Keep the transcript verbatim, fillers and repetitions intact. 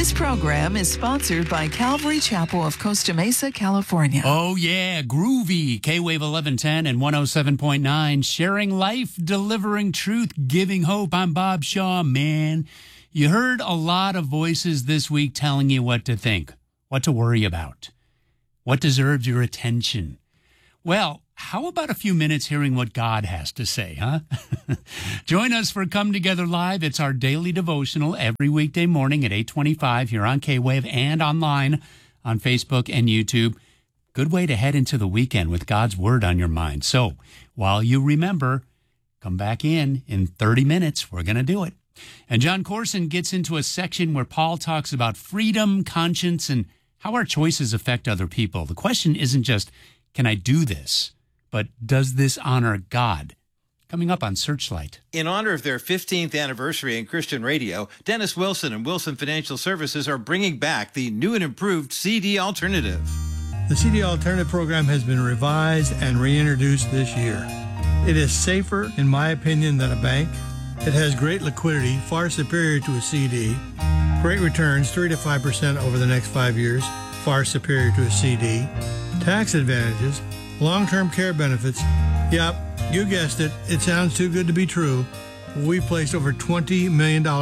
This program is sponsored by Calvary Chapel of Costa Mesa, California. Oh, yeah, groovy. K-Wave eleven ten and one oh seven point nine, sharing life, delivering truth, giving hope. I'm Bob Shaw, man. You heard a lot of voices this week telling you what to think, what to worry about, what deserves your attention. Well, how about a few minutes hearing what God has to say, huh? Join us for Come Together Live. It's our daily devotional every weekday morning at eight twenty-five here on K-Wave and online on Facebook and YouTube. Good way to head into the weekend with God's Word on your mind. So while you remember, come back in in thirty minutes. We're going to do it. And John Corson gets into a section where Paul talks about freedom, conscience, and how our choices affect other people. The question isn't just, can I do this? But does this honor God? Coming up on Searchlight. In honor of their fifteenth anniversary in Christian radio, Dennis Wilson and Wilson Financial Services are bringing back the new and improved C D Alternative. The C D Alternative program has been revised and reintroduced this year. It is safer, in my opinion, than a bank. It has great liquidity, far superior to a C D. Great returns, three to five percent over the next five years, far superior to a C D. Tax advantages, long-term care benefits. Yep, you guessed it. It sounds too good to be true. We placed over twenty million dollars